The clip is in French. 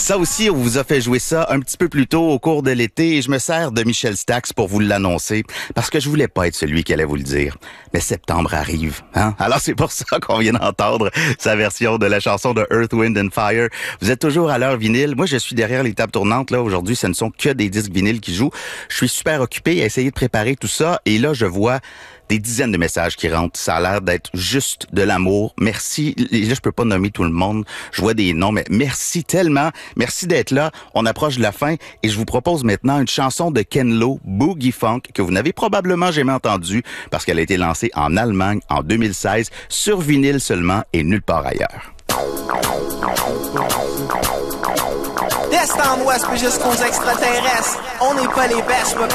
Ça aussi, on vous a fait jouer ça un petit peu plus tôt au cours de l'été et je me sers de Michel Stax pour vous l'annoncer parce que je voulais pas être celui qui allait vous le dire. Mais septembre arrive, hein? Alors c'est pour ça qu'on vient d'entendre sa version de la chanson de Earth, Wind and Fire. Vous êtes toujours à l'heure vinyle. Moi, je suis derrière les tables tournantes. Là, aujourd'hui, ce ne sont que des disques vinyles qui jouent. Je suis super occupé à essayer de préparer tout ça et là, je vois des dizaines de messages qui rentrent. Ça a l'air d'être juste de l'amour. Merci. Et là, je peux pas nommer tout le monde. Je vois des noms, mais merci tellement. Merci d'être là. On approche de la fin et je vous propose maintenant une chanson de Ken Lo, Boogie Funk, que vous n'avez probablement jamais entendue parce qu'elle a été lancée en Allemagne en 2016 sur vinyle seulement et nulle part ailleurs. D'est en ouest, puis jusqu'aux extraterrestres, on n'est pas les best,